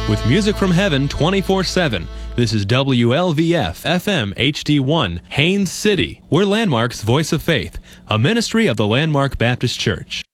with music from heaven 24/7. This is WLVF FM HD1, Haines City. We're Landmark's Voice of Faith, a ministry of the Landmark Baptist Church.